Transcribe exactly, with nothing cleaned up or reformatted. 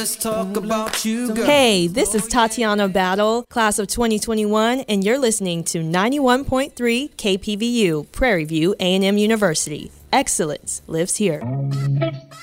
let's talk about you, girl. Hey, this is Tatiana Battle, class of twenty twenty-one, and you're listening to ninety-one point three K P V U, Prairie View A and M University. Excellence lives here.